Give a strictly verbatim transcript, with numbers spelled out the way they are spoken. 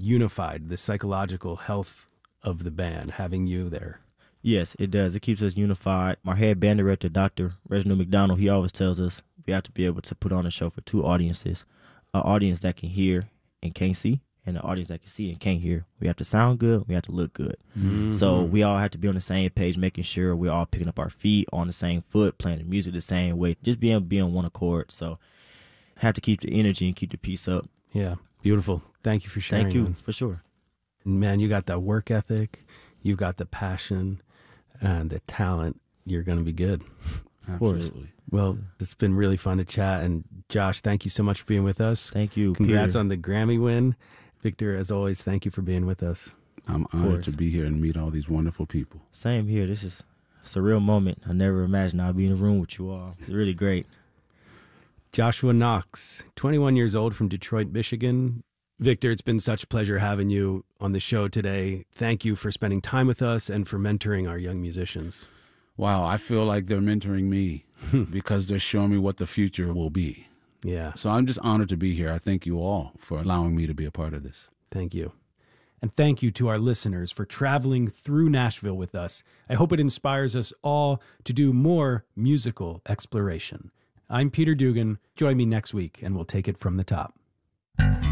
unified, the psychological health of the band, having you there. Yes, it does. It keeps us unified. Our head band director, Doctor Reginald McDonald, he always tells us we have to be able to put on a show for two audiences, an audience that can hear and can't see, and an audience that can see and can't hear. We have to sound good. We have to look good. Mm-hmm. So we all have to be on the same page, making sure we're all picking up our feet on the same foot, playing the music the same way, just being, being on one accord. So have to keep the energy and keep the peace up. Yeah, beautiful. Thank you for sharing. Thank you, man. for sure. Man, you got that work ethic, you've got the passion, and the talent. You're going to be good. Absolutely. Well, it's been really fun to chat. And Josh, thank you so much for being with us. Thank you. Congrats Peter. on the Grammy win. Victor, as always, thank you for being with us. I'm honored to be here and meet all these wonderful people. Same here. This is a surreal moment. I never imagined I'd be in a room with you all. It's really great. Joshua Knox, twenty-one years old, from Detroit, Michigan. Victor, it's been such a pleasure having you on the show today. Thank you for spending time with us and for mentoring our young musicians. Wow, I feel like they're mentoring me because they're showing me what the future will be. Yeah. So I'm just honored to be here. I thank you all for allowing me to be a part of this. Thank you. And thank you to our listeners for traveling through Nashville with us. I hope it inspires us all to do more musical exploration. I'm Peter Dugan. Join me next week, and we'll take it from the top.